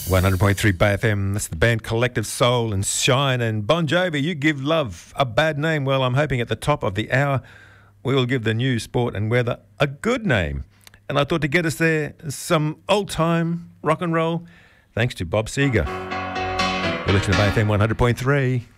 100.3 Bay FM. That's the band Collective Soul and Shine and Bon Jovi. You give love a bad name. Well, I'm hoping at the top of the hour we will give the news, sport and weather a good name. And I thought to get us there, some old-time rock and roll, thanks to Bob Seger. You're listening to Bay FM 100.3.